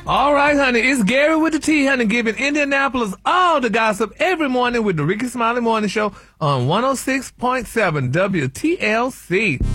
All right, honey. It's Gary with the T, honey, giving Indianapolis all the gossip every morning with the Ricky Smiley Morning Show on 106.7 WTLC.